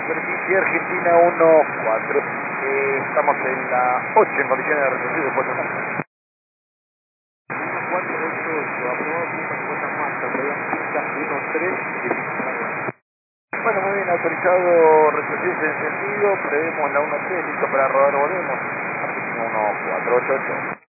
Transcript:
Superficie Argentina 1-4. Estamos en la 8 en condiciones de recorrido 4 más. 488, aprobado 50 más, todavía 1-3. Bueno, muy bien, autorizado, retroceder encendido, prevemos la 1-3, listo para rodar, volvemos. Argentina 1-488.